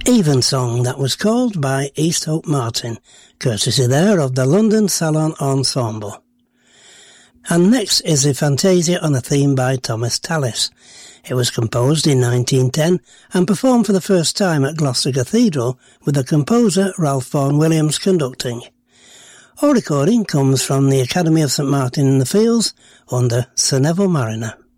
Evensong, that was called by Easthope Martin, courtesy there of the London Salon Ensemble. And next is the Fantasia on a theme by Thomas Tallis. It was composed in 1910 and performed for the first time at Gloucester Cathedral with the composer Ralph Vaughan Williams conducting. All recording comes from the Academy of St Martin in the Fields under Sir Neville Marriner.